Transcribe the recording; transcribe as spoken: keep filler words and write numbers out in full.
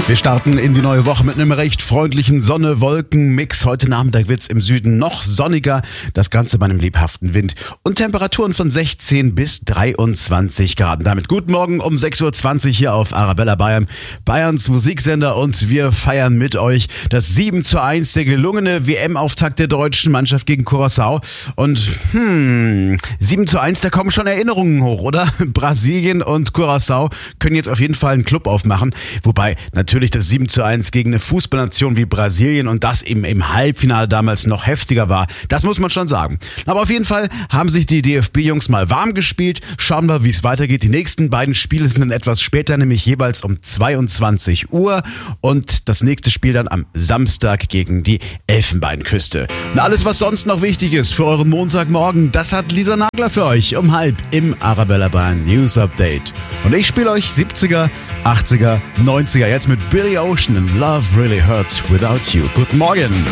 Wir starten in die neue Woche mit einem recht freundlichen Sonne-Wolken-Mix. Heute Nachmittag wird's im Süden noch sonniger, das Ganze bei einem lebhaften Wind und Temperaturen von sechzehn bis dreiundzwanzig Grad. Damit guten Morgen um sechs Uhr zwanzig hier auf Arabella Bayern, Bayerns Musiksender, und wir feiern mit euch das sieben zu eins, der gelungene W M-Auftakt der deutschen Mannschaft gegen Curaçao. Und hm, sieben zu eins, da kommen schon Erinnerungen hoch, oder? Brasilien und Curaçao können jetzt auf jeden Fall einen Club aufmachen, wobei natürlich das sieben zu eins gegen eine Fußballnation wie Brasilien und das eben im Halbfinale damals noch heftiger war. Das muss man schon sagen. Aber auf jeden Fall haben sich die D F B-Jungs mal warm gespielt. Schauen wir, wie es weitergeht. Die nächsten beiden Spiele sind dann etwas später, nämlich jeweils um zweiundzwanzig Uhr. Und das nächste Spiel dann am Samstag gegen die Elfenbeinküste. Und alles, was sonst noch wichtig ist für euren Montagmorgen, das hat Lisa Nagler für euch um halb im Arabella Bayern News Update. Und ich spiele euch siebziger, achtziger, neunziger jetzt mit Billy Ocean and Love Really Hurts Without You. Guten Morgen.